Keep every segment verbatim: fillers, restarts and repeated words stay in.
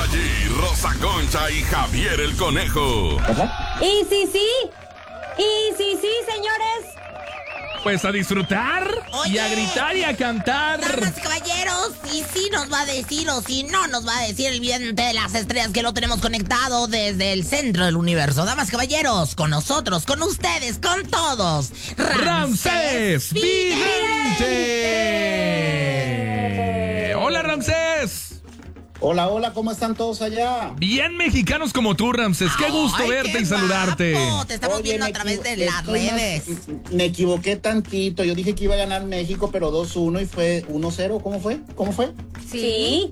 G, Rosa Concha y Javier el Conejo. Y sí, sí. Y sí, sí, señores. Pues a disfrutar. Oye, y a gritar y a cantar. Damas y caballeros, y sí nos va a decir o si no nos va a decir el vidente de las estrellas que lo tenemos conectado desde el centro del universo. Damas y caballeros, con nosotros, con ustedes, con todos. Ramsés Vidente. Hola, Ramsés. Hola, hola, ¿cómo están todos allá? Bien mexicanos como tú, Ramsés. Qué gusto Ay, verte qué y saludarte. guapo. Te estamos Oye, viendo a me través de equivo- las estoy más- redes. Me equivoqué tantito. Yo dije que iba a ganar México, pero dos uno y fue uno cero. ¿Cómo fue? ¿Cómo fue? Sí.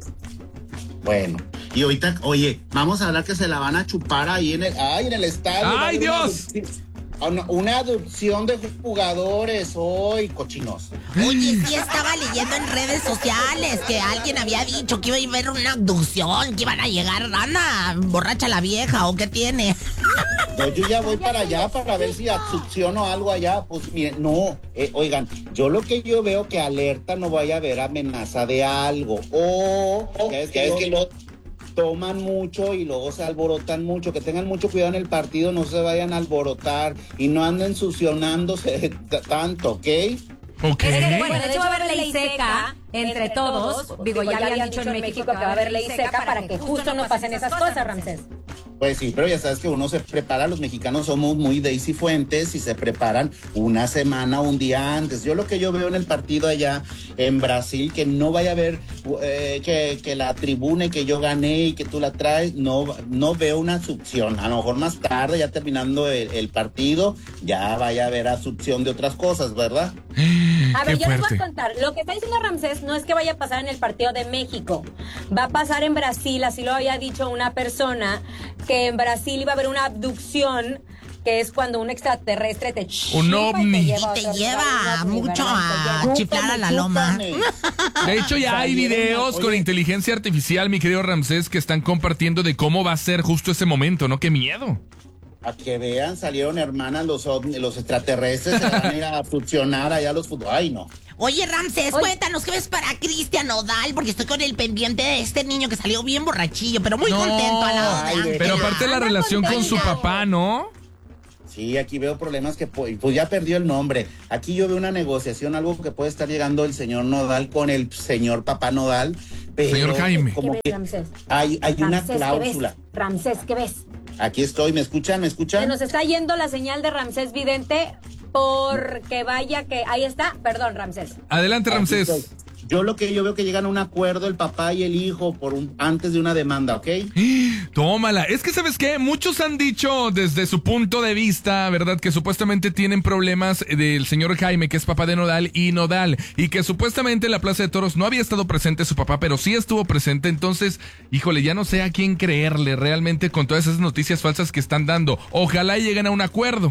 Bueno. Y ahorita, oye, vamos a hablar que se la van a chupar ahí en el, ay, en el estadio. ¡Ay, Va a haber Dios! Una, una, una adopción de jugadores hoy, cochinos. Oye, sí estaba leyendo en redes sociales que alguien había dicho que iba a haber una abducción, que iban a llegar, anda, borracha la vieja, ¿o qué tiene? No, yo ya voy para allá para ver si succiono algo allá. Pues miren, no, eh, oigan, yo lo que yo veo que alerta no vaya a haber amenaza de algo. O, ya es que, es que lo toman mucho y luego se alborotan mucho. Que tengan mucho cuidado en el partido, no se vayan a alborotar y no anden succionándose t- tanto, ¿ok? Ok. Es que, bueno, de hecho va a haber ley seca entre todos. Digo, ya habían dicho en México que va a haber ley seca para que justo no pasen esas cosas, Ramsés. Pues sí, pero ya sabes que uno se prepara, los mexicanos somos muy Daisy Fuentes y se preparan una semana, un día antes. Yo lo que yo veo en el partido allá en Brasil, que no vaya a haber eh, que, que la tribuna y que yo gané y que tú la traes, no, no veo una succión. A lo mejor más tarde, ya terminando el, el partido, ya vaya a haber asunción de otras cosas, ¿verdad? A ver, Qué yo les voy fuerte. a contar. Lo que está diciendo Ramsés no es que vaya a pasar en el partido de México. Va a pasar en Brasil, así lo había dicho una persona, que en Brasil iba a haber una abducción, que es cuando un extraterrestre te chupa Un y ovni. te lleva a Te otro lleva lugar, un ovni, mucho ¿verdad? a Te lleva- chiflar a la loma. Chúpame. De hecho, ya hay Salieron, videos con oye. inteligencia artificial, mi querido Ramsés, que están compartiendo de cómo va a ser justo ese momento, ¿no? ¡Qué miedo! A que vean, salieron hermanas los, ovni- los extraterrestres, se van a ir a succionar allá los fútbol. Ay, no. Oye, Ramsés, Oye. cuéntanos qué ves para Cristian Nodal, porque estoy con el pendiente de este niño que salió bien borrachillo, pero muy No. contento al lado de Ay, Ángela. Pero aparte la Anda relación con su contento. papá, ¿no? Sí, aquí veo problemas que po- pues ya perdió el nombre. Aquí yo veo una negociación, algo que puede estar llegando el señor Nodal con el señor papá Nodal, pero Señor Jaime. como ¿Qué ves, que Ramsés? hay, hay una Ramsés, ¿qué cláusula. ves? Ramsés, ¿qué ves? Aquí estoy, ¿me escuchan? ¿Me Se escuchan? nos está yendo la señal de Ramsés Vidente porque vaya que... Ahí está, perdón, Ramsés. Adelante, Aquí Ramsés. estoy. Yo lo que yo veo que llegan a un acuerdo el papá y el hijo por un, antes de una demanda, ¿ok? Tómala. Es que, ¿sabes qué? Muchos han dicho desde su punto de vista, ¿verdad? Que supuestamente tienen problemas del señor Jaime, que es papá de Nodal, y Nodal. Y que supuestamente en la Plaza de Toros no había estado presente su papá, pero sí estuvo presente. Entonces, híjole, ya no sé a quién creerle realmente con todas esas noticias falsas que están dando. Ojalá lleguen a un acuerdo.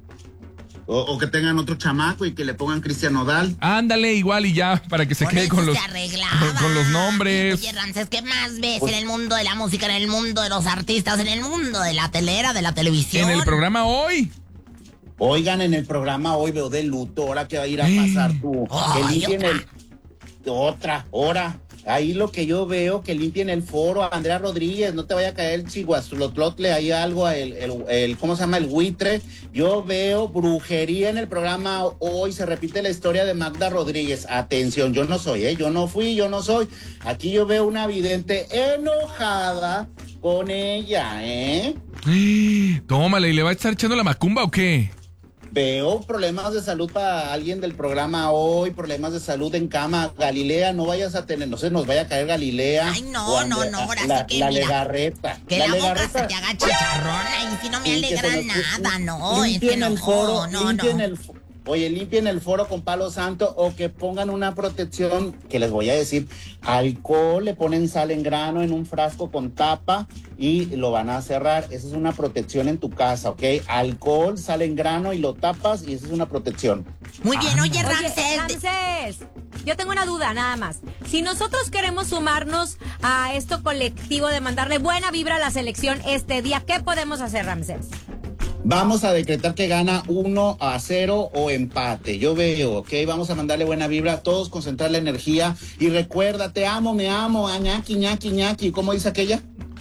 O, o que tengan otro chamaco y que le pongan Cristian Nodal. Ándale, igual y ya, para que se Con quede eso con los, se arreglaba. con, con los nombres. Oye, Ramsés, ¿qué más ves Pues- en el mundo de la música, en el mundo de los artistas, en el mundo de la telera, de la televisión? En el programa hoy. Oigan, en el programa hoy veo de luto, ahora que va a ir a pasar tú. Ay, que limpien otra. el... Otra, hora. Ahí lo que yo veo, que limpien el foro a Andrea Rodríguez, no te vaya a caer el chiguaslotlotle, ahí algo, el, el, el, ¿cómo se llama? El buitre. Yo veo brujería en el programa hoy, se repite la historia de Magda Rodríguez. Atención, yo no soy, ¿eh? Yo no fui, yo no soy. Aquí yo veo una vidente enojada con ella, ¿eh? Tómala, ¿y le va a estar echando la macumba o qué? Veo problemas de salud para alguien del programa hoy, problemas de salud en cama. Galilea, no vayas a tener, no se nos vaya a caer Galilea. Ay, no, O no, Andre- no, ahora la, sí que la mira, legarreta. Que la, boca se te haga chicharrona y si no me Sí, que alegra se nos- nada, no, es que limpien no, el foro, no, limpien no. el fo- Oye, limpien el foro con palo santo o que pongan una protección, que les voy a decir, alcohol, le ponen sal en grano en un frasco con tapa y lo van a cerrar. Esa es una protección en tu casa, ¿ok? Alcohol, sal en grano y lo tapas y esa es una protección. Muy bien, oye, Oye, Ramsés. Ramsés, yo tengo una duda nada más. Si nosotros queremos sumarnos a esto colectivo de mandarle buena vibra a la selección este día, ¿qué podemos hacer, Ramsés? Vamos a decretar que gana uno a cero o empate. Yo veo, ¿ok? Vamos a mandarle buena vibra a todos, concentrar la energía. Y recuerda, te amo, me amo, a ñaki, ñaki, ñaki. ¿Cómo dice aquella?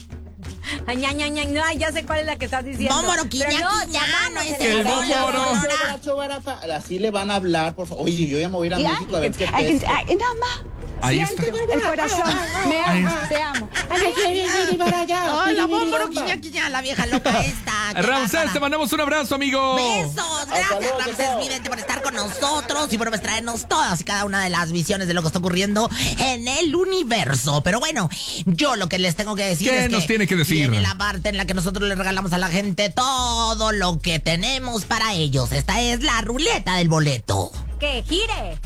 ña, ña, ña, ña, ya sé cuál es la que estás diciendo. Bómboro, quiña, Pero no, quiña, llamamos no es en el el bómboro. bómboro. Así le van a hablar, por favor. Oye, yo ya me voy a ir a México a ver qué pesca. Ahí está. El corazón. Me Ahí amo, está. te amo. Ay, la bómboro, quiña, quiña, la vieja loca esta. Qué Ramsés, bárbara. te mandamos un abrazo, amigo. Besos, gracias Ramsés Vidente por estar con nosotros y por traernos todas y cada una de las visiones de lo que está ocurriendo en el universo. Pero bueno, yo lo que les tengo que decir ¿Qué es nos que tiene que decir? viene la parte en la que nosotros le regalamos a la gente todo lo que tenemos para ellos. Esta es la ruleta del boleto. Que gire.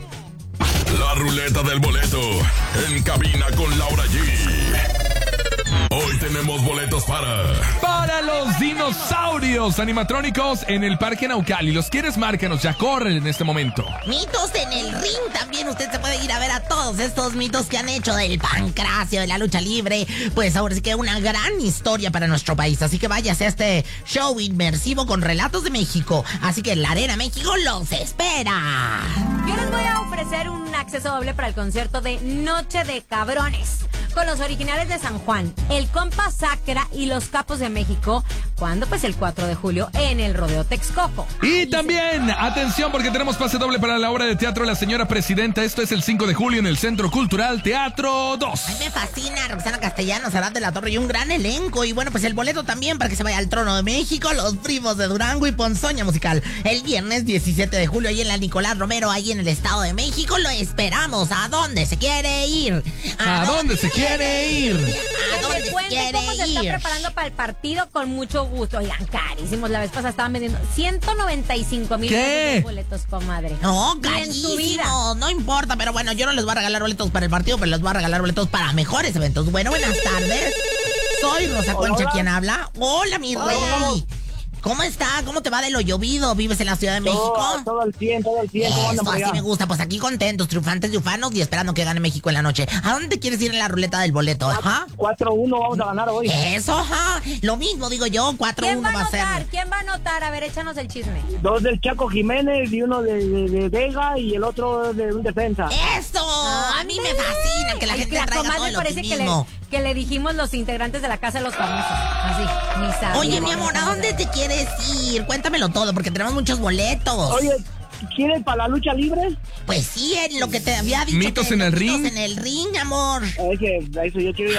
La ruleta del boleto en cabina con Laura G. Hoy tenemos boletos para... Para los dinosaurios animatrónicos en el Parque Naucali. ¿Los quieres? Márcanos, ya corren en este momento. Mitos en el ring también. Usted se puede ir a ver a todos estos mitos que han hecho del pancracio, de la lucha libre. Pues ahora sí que una gran historia para nuestro país. Así que váyase a este show inmersivo con relatos de México. Así que la Arena México los espera. Yo les voy a ofrecer un acceso doble para el concierto de Noche de Cabrones con los originales de San Juan, el Compa Sacra y los Capos de México. ¿Cuándo? Pues el cuatro de julio en el Rodeo Texcoco. Y también, atención, porque tenemos pase doble para la obra de teatro La Señora Presidenta. Esto es el cinco de julio en el Centro Cultural Teatro dos. Ay, me fascina, Roxana Castellanos, Arad de la Torre y un gran elenco. Y bueno, pues el boleto también para que se vaya al Trono de México, Los Primos de Durango y Ponzoña Musical. El viernes diecisiete de julio ahí en la Nicolás Romero, ahí en el Estado de México. Lo esperamos. ¿A dónde se quiere ir? ¿A dónde se quiere ir? ¿A Que dónde les se cuente quiere cómo se está ir? preparando para el partido con mucho gusto. Oigan, carísimos. La vez pasada estaban vendiendo ciento noventa y cinco mil ¿Qué? boletos, comadre. No, Ni en su vida. carísimo, no importa, pero bueno, yo no les voy a regalar boletos para el partido, pero les voy a regalar boletos para mejores eventos. Bueno, buenas tardes. Soy Rosa Concha, ¿quién habla? Hola, mi rey. ¿Cómo está? ¿Cómo te va de lo llovido? ¿Vives en la Ciudad de México? Todo, todo el cien, todo el cien. ¿Cómo andan Eso, por así allá? me gusta. Pues aquí contentos, triunfantes y ufanos y esperando que gane México en la noche. ¿A dónde te quieres ir en la ruleta del boleto? Ajá. cuatro uno vamos a ganar hoy. Eso, ajá. Lo mismo digo yo, cuatro ¿Quién uno va a va a ser. anotar? ¿Quién va a anotar? A ver, échanos el chisme. Dos del Chaco Jiménez y uno de, de- de Vega y el otro de un defensa. ¡Eso! A mí me fascina que la Ay, gente la traiga todo comadre el parece que le, optimismo. que le dijimos los integrantes de la Casa de los Famosos. Así, ni sabía. Oye, mi amor, ¿a dónde te quieres ir? Cuéntamelo todo, porque tenemos muchos boletos. Oye, ¿quieres para la lucha libre? Pues sí, en lo que te había dicho. Mitos que en el mitos ring. en el ring, amor. Es que a eso yo quiero ir